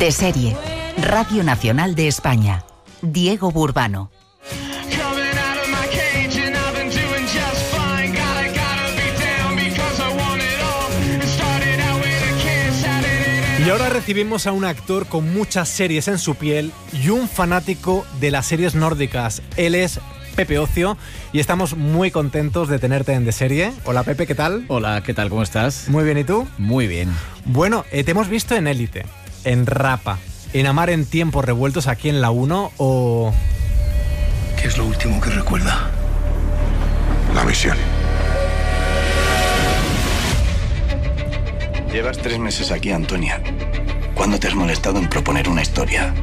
De serie, Radio Nacional de España. Diego Burbano. Y ahora recibimos a un actor con muchas series en su piel y un fanático de las series nórdicas. Él es Pepe Ocio y estamos muy contentos de tenerte en De Serie. Hola Pepe, ¿qué tal? Hola, ¿qué tal? ¿Cómo estás? Muy bien, ¿y tú? Muy bien. Bueno, te hemos visto en Élite, en Rapa, en Amar en tiempos revueltos aquí en la 1 o... ¿Qué es lo último que recuerda? La misión. Llevas 3 meses aquí, Antonia. ¿Cuándo te has molestado en proponer una historia?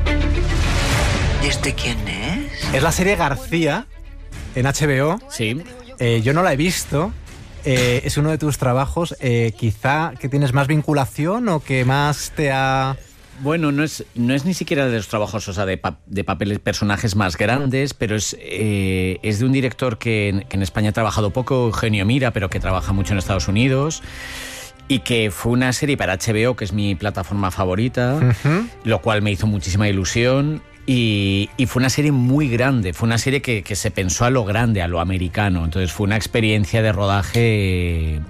¿Y este quién es? Es la serie García en HBO. Sí. Yo no la he visto. Es uno de tus trabajos. Quizá que tienes más vinculación o que más te ha... Bueno, no es ni siquiera de los trabajos, o sea, de papeles, personajes más grandes, pero es de un director que en España ha trabajado poco, Eugenio Mira, pero que trabaja mucho en Estados Unidos. Y que fue una serie para HBO, que es mi plataforma favorita, lo cual me hizo muchísima ilusión. Y fue una serie muy grande, fue una serie que se pensó a lo grande, a lo americano. Entonces fue una experiencia de rodaje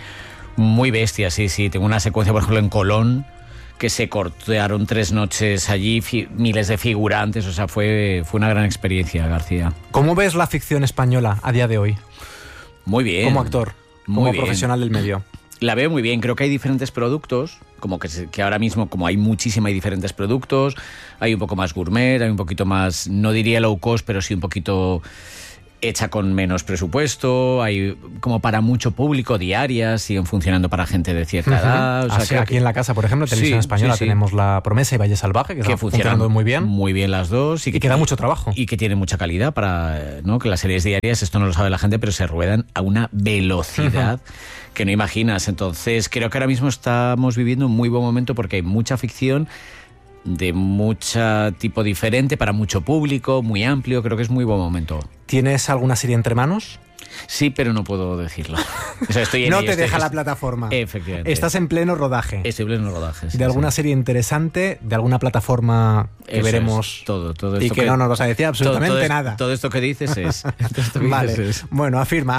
muy bestia, sí. Tengo una secuencia, por ejemplo, en Colón, que se cortaron 3 noches allí, miles de figurantes, o sea, fue una gran experiencia, García. ¿Cómo ves la ficción española a día de hoy? Muy bien. Como actor, como profesional del medio. La veo muy bien, creo que hay diferentes productos, como que ahora mismo, como hay diferentes productos, hay un poco más gourmet, hay un poquito más, no diría low cost, pero sí un poquito hecha con menos presupuesto, hay como para mucho público, diarias, siguen funcionando para gente de cierta edad. O sea, aquí en la casa, por ejemplo, Televisión Española, tenemos La Promesa y Valle Salvaje, que están funcionando muy bien. Muy bien las dos. Y queda mucho trabajo. Y que tienen mucha calidad para, ¿no? Que las series diarias, esto no lo sabe la gente, pero se ruedan a una velocidad que no imaginas. Entonces, creo que ahora mismo estamos viviendo un muy buen momento porque hay mucha ficción de mucho tipo diferente, para mucho público, muy amplio. Creo que es muy buen momento. ¿Tienes alguna serie entre manos? Sí, pero no puedo decirlo. O sea, no te deja la plataforma. Efectivamente. Estás en pleno rodaje. Estoy en pleno rodaje. Sí, ¿De alguna serie interesante? ¿De alguna plataforma que veremos? Todo esto y que no nos vas a decir absolutamente nada. Todo esto que dices es. Vale. Bueno, afirma.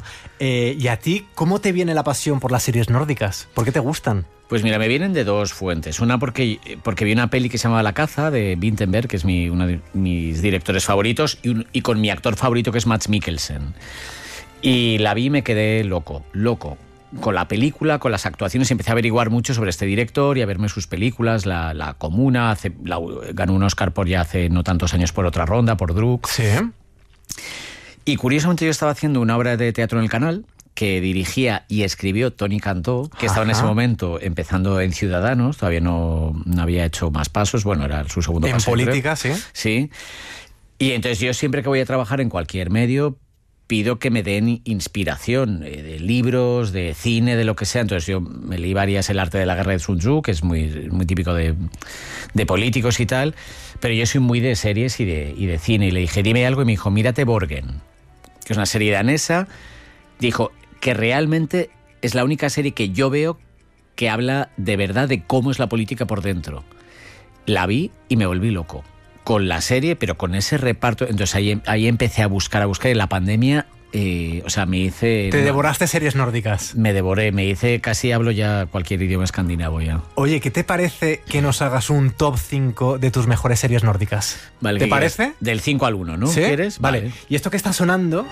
¿Y a ti cómo te viene la pasión por las series nórdicas? ¿Por qué te gustan? Pues mira, me vienen de 2 fuentes. Una porque vi una peli que se llama La Caza, de Vinterberg, que es uno de mis directores favoritos, y con mi actor favorito, que es Mads Mikkelsen. Y la vi y me quedé loco con la película, con las actuaciones. Empecé a averiguar mucho sobre este director y a verme sus películas. La Comuna, ganó un Oscar por ya hace no tantos años por Otra Ronda, por Druk. Sí. Y curiosamente yo estaba haciendo una obra de teatro en el canal que dirigía y escribió Toni Cantó, que estaba en ese momento empezando en Ciudadanos, todavía no había hecho más pasos, bueno, era su segundo paso. En política, creo. Sí. Y entonces yo siempre que voy a trabajar en cualquier medio pido que me den inspiración de libros, de cine, de lo que sea. Entonces yo me leí varias, El arte de la guerra de Sun Tzu, que es muy, muy típico de políticos y tal, pero yo soy muy de series y de cine. Y le dije, dime algo, y me dijo, mírate Borgen, que es una serie danesa. Dijo que realmente es la única serie que yo veo que habla de verdad de cómo es la política por dentro. La vi y me volví loco con la serie, pero con ese reparto. Entonces ahí empecé a buscar. En la pandemia, o sea, me hice... ¿Te devoraste series nórdicas? Me devoré, casi hablo ya cualquier idioma escandinavo ya. Oye, ¿qué te parece que nos hagas un top 5 de tus mejores series nórdicas? Vale, ¿Te parece? Del 5 al 1, ¿no? ¿Sí? ¿Quieres? Vale. Y esto que está sonando...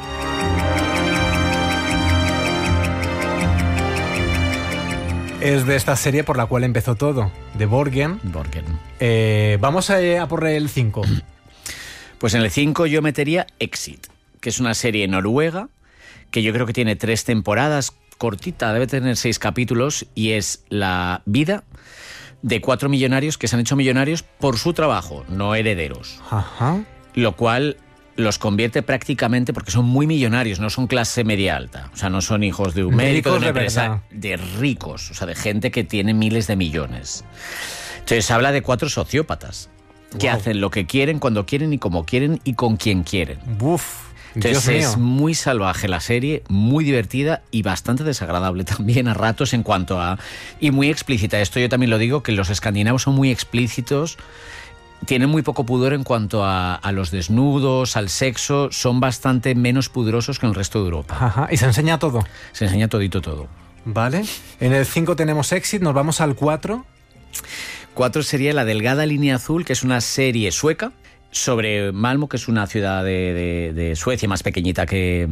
es de esta serie por la cual empezó todo, de Borgen. Vamos a por el 5. Pues en el 5 yo metería Exit, que es una serie noruega, que yo creo que tiene 3 temporadas, cortita, debe tener 6 capítulos, y es la vida de 4 millonarios que se han hecho millonarios por su trabajo, no herederos. Ajá. Lo cual los convierte prácticamente, porque son muy millonarios, no son clase media alta, o sea, no son hijos de un médico, de una empresa, de ricos, o sea, de gente que tiene miles de millones. Entonces habla de 4 sociópatas que hacen lo que quieren, cuando quieren y como quieren y con quien quieren. Uf. Entonces es muy salvaje la serie, muy divertida y bastante desagradable también a ratos en cuanto a... Y muy explícita. Esto yo también lo digo, que los escandinavos son muy explícitos, tienen muy poco pudor en cuanto a los desnudos, al sexo, son bastante menos pudorosos que en el resto de Europa. Ajá. ¿Y se enseña todo? Se enseña todito todo. Vale. En el 5 tenemos Exit, nos vamos al 4. 4 sería La delgada línea azul, que es una serie sueca sobre Malmö, que es una ciudad de Suecia más pequeñita que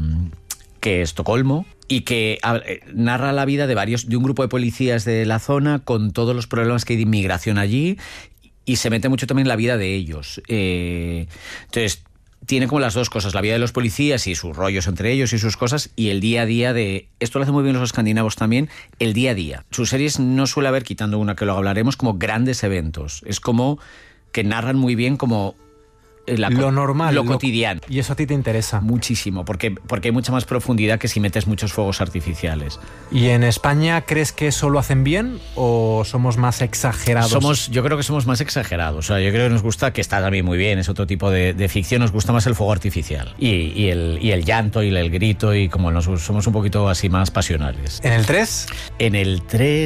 Estocolmo, y que narra la vida de un grupo de policías de la zona con todos los problemas que hay de inmigración allí, y se mete mucho también en la vida de ellos. Entonces tiene como las dos cosas, la vida de los policías y sus rollos entre ellos y sus cosas, y el día a día de... Esto lo hacen muy bien los escandinavos también, el día a día. Sus series no suele haber, quitando una que luego hablaremos, como grandes eventos. Es como que narran muy bien como... lo normal, lo cotidiano. ¿Y eso a ti te interesa? Muchísimo, porque hay mucha más profundidad que si metes muchos fuegos artificiales. ¿Y en España crees que eso lo hacen bien o somos más exagerados? Yo creo que somos más exagerados. O sea, yo creo que nos gusta, que está también muy bien, es otro tipo de ficción, nos gusta más el fuego artificial. Y el llanto y el grito, y como somos un poquito así más pasionales. ¿En el 3? En el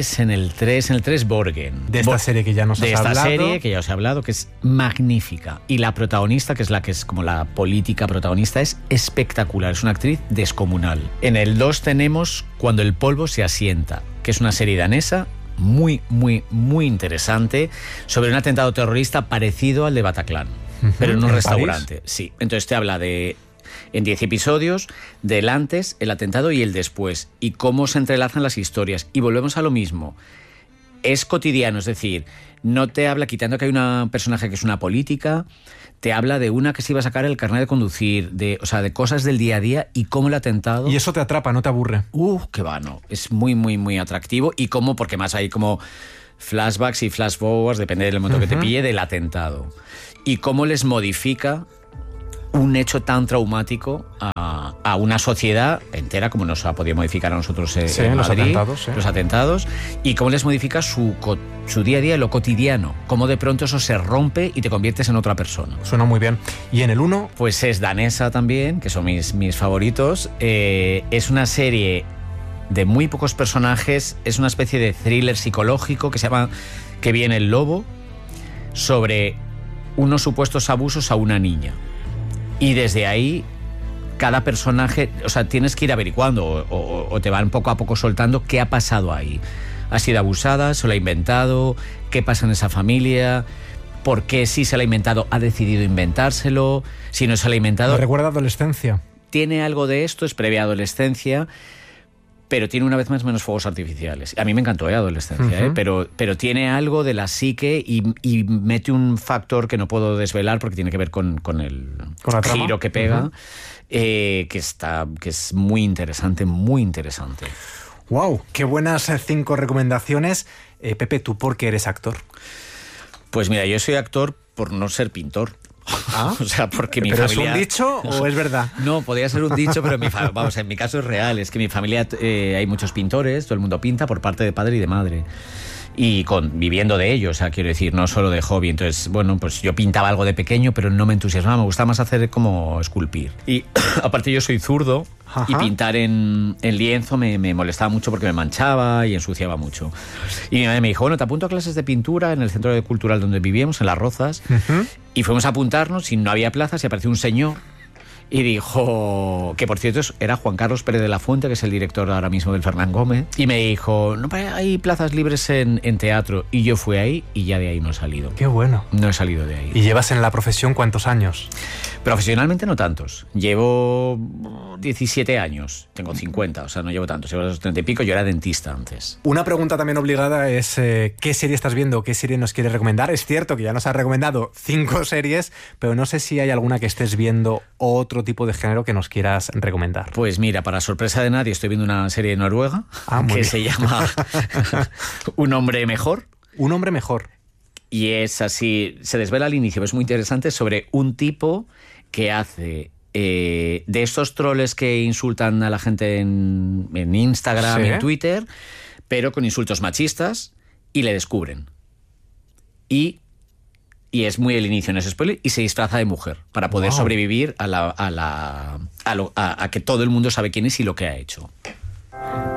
3, Borgen. De esta serie que ya nos has hablado. De esta serie que ya os he hablado, que es magnífica. Y la protagonista, que es la que es como la política protagonista, es espectacular, es una actriz descomunal. En el 2 tenemos Cuando el polvo se asienta, que es una serie danesa muy, muy, muy interesante sobre un atentado terrorista parecido al de Bataclan, pero en un restaurante. París. Sí, entonces te habla en 10 episodios del antes, el atentado y el después, y cómo se entrelazan las historias. Y volvemos a lo mismo. Es cotidiano, es decir, no te habla, quitando que hay una personaje que es una política, te habla de una que se iba a sacar el carnet de conducir, de cosas del día a día, y cómo el atentado... Y eso te atrapa, no te aburre. Qué vano. Es muy, muy, muy atractivo. Y cómo, porque más hay como flashbacks y flash forwards, depende del momento que te pille, del atentado. Y cómo les modifica un hecho tan traumático a una sociedad entera, como nos ha podido modificar a nosotros en Madrid, los atentados, y cómo les modifica su día a día, lo cotidiano, cómo de pronto eso se rompe y te conviertes en otra persona. Suena muy bien. ¿Y en el 1? Pues es danesa también, que son mis favoritos. Es una serie de muy pocos personajes, es una especie de thriller psicológico que se llama Que viene el lobo, sobre unos supuestos abusos a una niña. Y desde ahí, cada personaje, tienes que ir averiguando o te van poco a poco soltando qué ha pasado ahí. ¿Ha sido abusada? ¿Se lo ha inventado? ¿Qué pasa en esa familia? ¿Por qué si se lo ha inventado ha decidido inventárselo? Si no se lo ha inventado... ¿Me recuerda a adolescencia? Tiene algo de esto, es previa adolescencia, pero tiene una vez más menos fuegos artificiales. A mí me encantó adolescencia, pero tiene algo de la psique y mete un factor que no puedo desvelar porque tiene que ver con el giro que pega, que es muy interesante, muy interesante. ¡Wow! ¡Qué buenas 5 recomendaciones! Pepe, ¿tú por qué eres actor? Pues mira, yo soy actor por no ser pintor. ¿Ah? O sea, porque mi ¿Pero familia... es un dicho o es verdad? No, podría ser un dicho, pero en mi caso es real. Es que en mi familia hay muchos pintores, todo el mundo pinta por parte de padre y de madre. Y viviendo de ello, o sea, quiero decir, no solo de hobby. Entonces, bueno, pues yo pintaba algo de pequeño, pero no me entusiasmaba, me gustaba más hacer como esculpir. Y aparte yo soy zurdo. Ajá. Y pintar en lienzo me molestaba mucho porque me manchaba y ensuciaba mucho. Y mi madre me dijo, bueno, te apunto a clases de pintura en el centro cultural donde vivíamos, en Las Rozas. Y fuimos a apuntarnos y no había plazas y apareció un señor y dijo, que por cierto era Juan Carlos Pérez de la Fuente, que es el director ahora mismo del Fernán Gómez, y me dijo, no, hay plazas libres en teatro. Y yo fui ahí y ya de ahí no he salido. ¡Qué bueno! No he salido de ahí. ¿Y llevas en la profesión cuántos años? Profesionalmente no tantos. Llevo 17 años. Tengo 50, o sea, no llevo tantos. Llevo los 30 y pico. Yo era dentista antes. Una pregunta también obligada es ¿qué serie estás viendo? ¿Qué serie nos quieres recomendar? Es cierto que ya nos has recomendado 5 series, pero no sé si hay alguna que estés viendo o otro tipo de género que nos quieras recomendar. Pues mira, para sorpresa de nadie, estoy viendo una serie de Noruega que se llama Un hombre mejor. Un hombre mejor. Y es así, se desvela al inicio, es muy interesante, sobre un tipo que hace de estos troles que insultan a la gente en Instagram, en Twitter, pero con insultos machistas, y le descubren. Y y es muy el inicio, no es spoiler, y se disfraza de mujer para poder sobrevivir a que todo el mundo sabe quién es y lo que ha hecho.